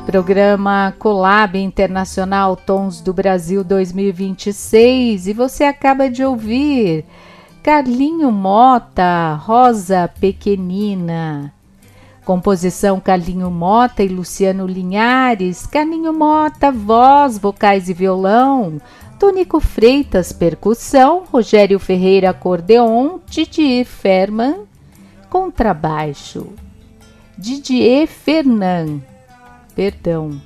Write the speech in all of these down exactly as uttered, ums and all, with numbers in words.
Programa Collab Internacional Tons do Brasil dois mil e vinte e seis, e você acaba de ouvir Carlinho Mota, Rosa Pequenina. Composição Carlinho Mota e Luciano Linhares. Carlinho Mota, voz, vocais e violão. Tônico Freitas, percussão. Rogério Ferreira, acordeon. Didier Ferman, contrabaixo. Didier Fernan, perdão.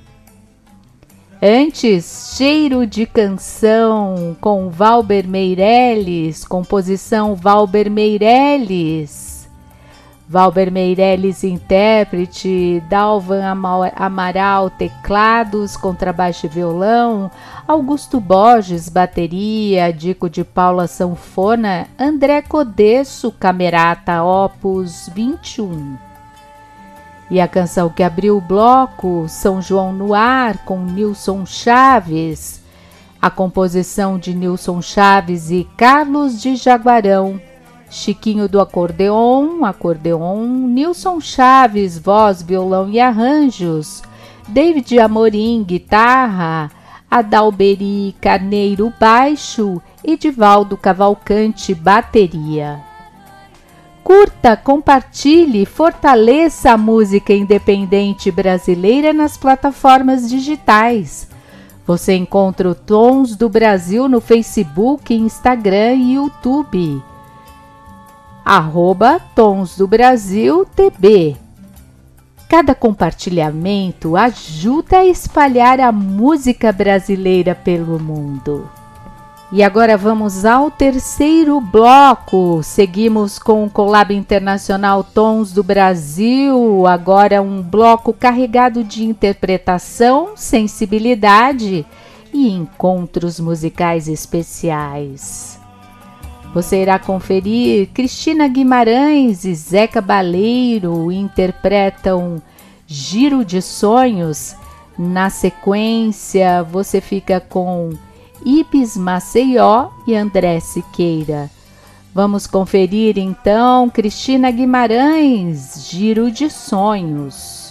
Antes, Cheiro de Canção, com Valber Meirelles, composição Valber Meirelles. Valber Meirelles, intérprete, Dalvan Amaral, teclados, contrabaixo e violão, Augusto Borges, bateria, Dico de Paula, sanfona, André Codesso, camerata, opus vinte e um. E a canção que abriu o bloco, São João no Ar, com Nilson Chaves, a composição de Nilson Chaves e Carlos de Jaguarão, Chiquinho do acordeon, acordeon, Nilson Chaves, voz, violão e arranjos, David Amorim, guitarra, Adalberi Carneiro, baixo, Edivaldo Cavalcante, bateria. Curta, compartilhe, fortaleça a música independente brasileira nas plataformas digitais. Você encontra o Tons do Brasil no Facebook, Instagram e YouTube. Arroba Tons do Brasil T B. Cada compartilhamento ajuda a espalhar a música brasileira pelo mundo. E agora vamos ao terceiro bloco. Seguimos com o Collab Internacional Tons do Brasil. Agora um bloco carregado de interpretação, sensibilidade e encontros musicais especiais. Você irá conferir Cristina Guimarães e Zeca Baleiro interpretam Giro de Sonhos. Na sequência, você fica com Ibis Maceió e André Siqueira. Vamos conferir então Cristina Guimarães, Giro de Sonhos.